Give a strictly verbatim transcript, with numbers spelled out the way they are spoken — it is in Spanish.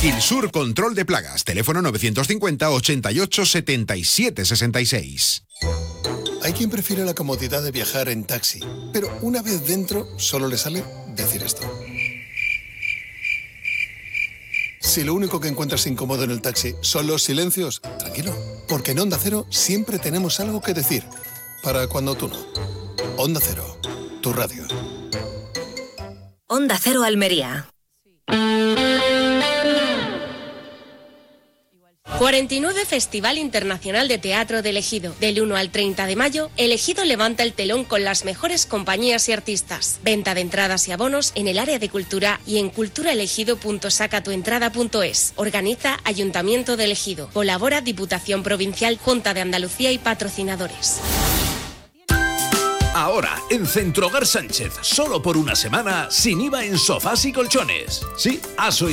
Gilsur Control de Plagas. Teléfono novecientos cincuenta, ochenta y ocho, setenta y siete, sesenta y seis. Hay quien prefiere la comodidad de viajar en taxi, pero una vez dentro solo le sale decir esto. Si lo único que encuentras incómodo en el taxi son los silencios, tranquilo, porque en Onda Cero siempre tenemos algo que decir, para cuando tú no. Onda Cero, tu radio. Onda Cero Almería. cuarenta y nueve Festival Internacional de Teatro del Ejido. Del uno al treinta de mayo, El Ejido levanta el telón con las mejores compañías y artistas. Venta de entradas y abonos en el área de cultura y en culturaelegido punto sacatuentrada punto es. Organiza Ayuntamiento del Ejido. Colabora Diputación Provincial, Junta de Andalucía y patrocinadores. Ahora, en Centrohogar Sánchez, solo por una semana, sin I V A en sofás y colchones. Sí, has oído